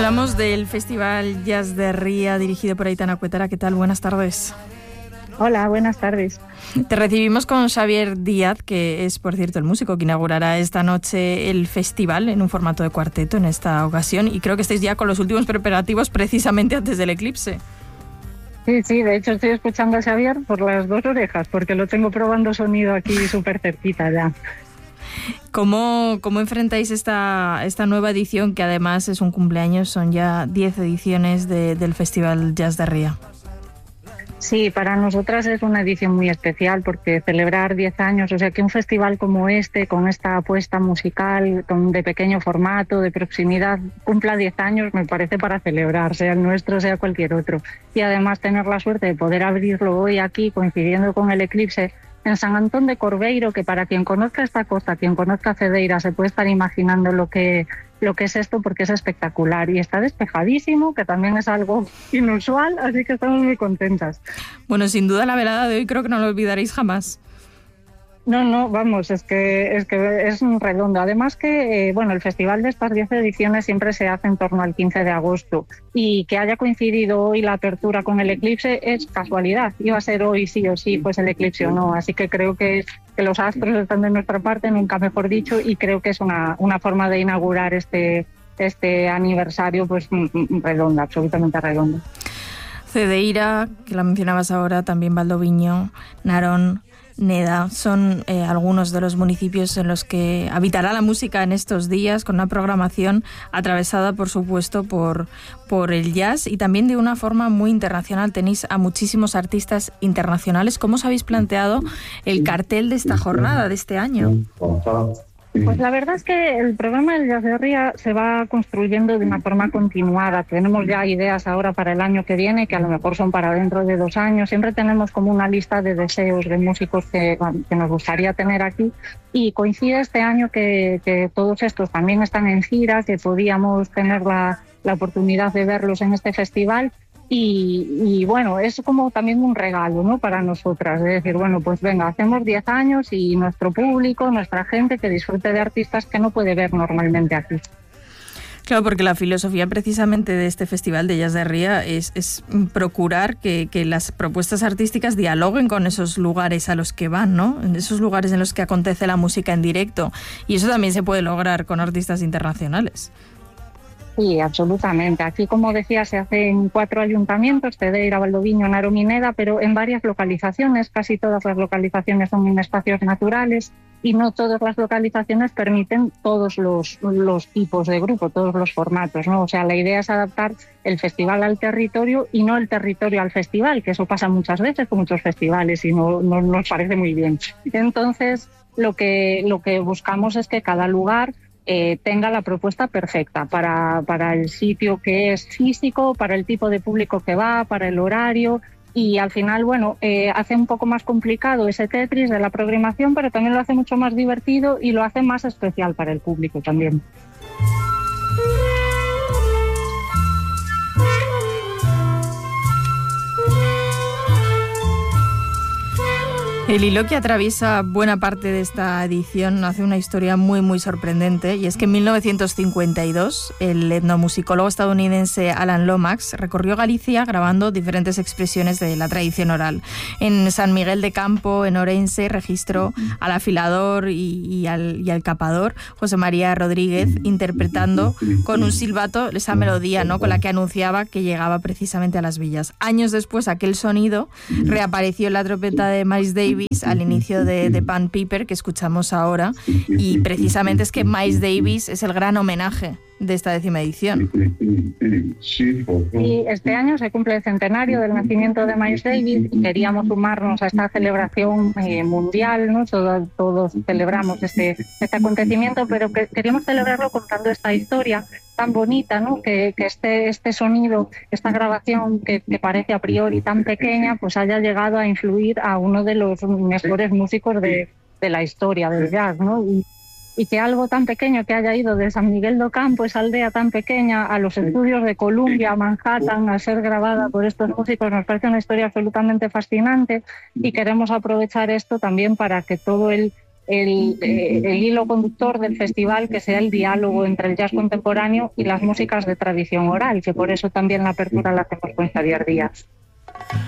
Hablamos del Festival Jazz de Ría, dirigido por Aitana Cuétara. ¿Qué tal? Buenas tardes. Hola, buenas tardes. Te recibimos con Xavier Díaz, que es, por cierto, el músico que inaugurará esta noche el festival en un formato de cuarteto en esta ocasión. Y creo que estáis ya con los últimos preparativos precisamente antes del eclipse. Sí, de hecho estoy escuchando a Xavier por las dos orejas, porque lo tengo probando sonido aquí súper cerquita ya. ¿Cómo enfrentáis esta nueva edición, que además es un cumpleaños? Son ya 10 ediciones del Festival Jazz de Ría. Sí, para nosotras es una edición muy especial porque celebrar 10 años, o sea que un festival como este, con esta apuesta musical, de pequeño formato, de proximidad, cumpla 10 años, me parece para celebrar, sea el nuestro, sea cualquier otro. Y además tener la suerte de poder abrirlo hoy aquí, coincidiendo con el eclipse, en San Antón de Corveiro, que para quien conozca esta costa, quien conozca Cedeira, se puede estar imaginando lo que es esto, porque es espectacular y está despejadísimo, que también es algo inusual, así que estamos muy contentas. Bueno, sin duda la velada de hoy creo que no lo olvidaréis jamás. No, vamos, es que es redondo. Además que, el festival de estas 10 ediciones siempre se hace en torno al 15 de agosto y que haya coincidido hoy la apertura con el eclipse es casualidad. Iba a ser hoy sí o sí, pues el eclipse o no. Así que creo que los astros están de nuestra parte, nunca mejor dicho, y creo que es una forma de inaugurar este aniversario pues redonda, absolutamente redonda. Cedeira, que la mencionabas ahora, también Valdoviño, Narón, Neda, son algunos de los municipios en los que habitará la música en estos días, con una programación atravesada, por supuesto, por el jazz y también de una forma muy internacional. Tenéis a muchísimos artistas internacionales. ¿Cómo os habéis planteado el cartel de esta jornada, de este año? Pues la verdad es que el programa del Jazz de Ría se va construyendo de una forma continuada. Tenemos ya ideas ahora para el año que viene, que a lo mejor son para dentro de 2 años. Siempre tenemos como una lista de deseos de músicos que nos gustaría tener aquí. Y coincide este año que todos estos también están en gira, que podíamos tener la oportunidad de verlos en este festival. Y bueno, es como también un regalo, ¿no?, para nosotras, de decir, bueno, pues venga, hacemos 10 años y nuestro público, nuestra gente, que disfrute de artistas que no puede ver normalmente aquí. Claro, porque la filosofía precisamente de este Festival de Jazz de Ría es procurar que las propuestas artísticas dialoguen con esos lugares a los que van, ¿no?, en esos lugares en los que acontece la música en directo. Y eso también se puede lograr con artistas internacionales. Sí, absolutamente. Aquí, como decía, se hace en 4 ayuntamientos, Cedeira, Valdoviño, Narón y Neda, pero en varias localizaciones. Casi todas las localizaciones son en espacios naturales y no todas las localizaciones permiten todos los tipos de grupo, todos los formatos, ¿no? O sea, la idea es adaptar el festival al territorio y no el territorio al festival, que eso pasa muchas veces con muchos festivales y no nos parece muy bien. Entonces, lo que buscamos es que cada lugar tenga la propuesta perfecta para el sitio que es físico, para el tipo de público que va, para el horario, y al final, hace un poco más complicado ese Tetris de la programación, pero también lo hace mucho más divertido y lo hace más especial para el público también. El hilo que atraviesa buena parte de esta edición hace una historia muy, muy sorprendente, y es que en 1952 el etnomusicólogo estadounidense Alan Lomax recorrió Galicia grabando diferentes expresiones de la tradición oral. En San Miguel de Campo, en Orense, registró al afilador y al capador, José María Rodríguez, interpretando con un silbato esa melodía, ¿no?, con la que anunciaba que llegaba precisamente a las villas. Años después, aquel sonido reapareció en la trompeta de Miles Davis al inicio de Pan Piper, que escuchamos ahora, y precisamente es que Miles Davis es el gran homenaje de esta 10ª edición. Y este año se cumple el centenario del nacimiento de Miles Davis y queríamos sumarnos a esta celebración mundial, ¿no? Todos celebramos este acontecimiento, pero queríamos celebrarlo contando esta historia tan bonita, ¿no?, que este sonido, esta grabación que parece a priori tan pequeña, pues haya llegado a influir a uno de los mejores músicos de la historia del jazz, ¿no? Y que algo tan pequeño que haya ido de San Miguel do Campo, esa aldea tan pequeña, a los estudios de Columbia, a Manhattan, a ser grabada por estos músicos, nos parece una historia absolutamente fascinante, y queremos aprovechar esto también para que todo el el hilo conductor del festival, que sea el diálogo entre el jazz contemporáneo y las músicas de tradición oral, que por eso también la apertura la hacemos con Javier Díaz.